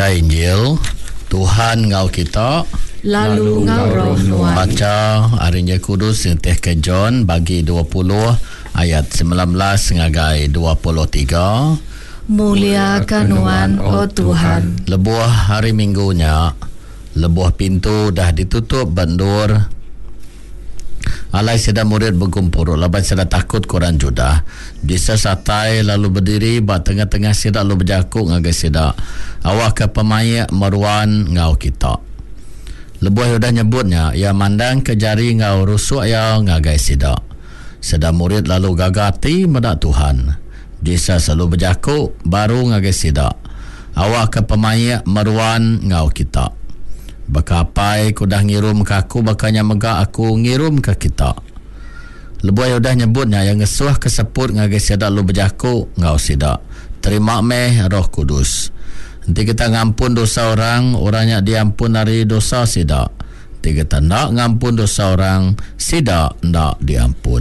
ngagai Injil Tuhan ngau kita lalu ngau roh Tuhan. Baca hari Injil Kudus yang teh ke John bagi 20 ayat 19 ngagai 23. Muliakan Tuhan, oh Tuhan. Lebuah hari Minggunya, lebuah pintu dah ditutup bandur. Alai sedang murid berkumpul, laban sedang takut korang judah. Bisa satai lalu berdiri, bat tengah-tengah sedak lalu berjakuk ngagai sedak. Awak ke pemayak meruan ngau kita. Lebuah sudah nyebutnya, ia mandang ke jari ngau rusuk ya ngagai sedak. Sedang murid lalu gagati medak Tuhan. Bisa selalu berjakuk, baru ngagai sedak. Awak ke pemayak meruan ngau kita. Bakapai ku dah ngirum ke aku, bakanya megak aku ngirum ke kita. Lebuai udah nyebutnya yang ngesuah keseput ngagai sedak lu berjaku ngau sedak. Terima meh Roh Kudus. Nanti kita ngampun dosa orang, orangnya diampun dari dosa sedak. Nanti kita nak ngampun dosa orang, sedak nak diampun.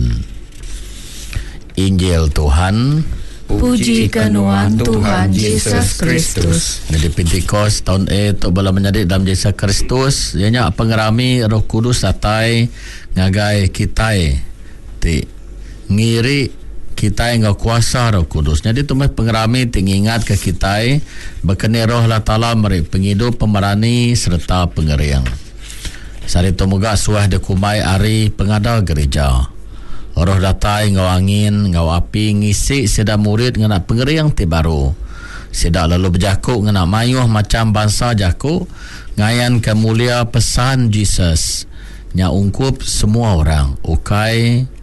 Injil Tuhan. Puji kenuan Tuhan Yesus Kristus. Jadi Pentecost tahun tu bala menjadi dalam Yesus Kristus. Ianya pengerami Roh Kudus satai ngagai kitai. Ti ngiri kitai ngau kuasa Roh Kudus. Jadi tu meh pengerami tingingat ke kitai berkene Roh Allah Taala meri pengidup, pemerani serta pengeriang. Sari tu moga suah de kumai ari pengadal gereja. Roh datai ngau angin, ngau api ngisi sedak murid ngena pengeriang ti baru. Sedak lalu berjakuk ngena mayuh macam bangsa jakuk ngayan kemulia pesan Jesus nya ungkup semua orang ukai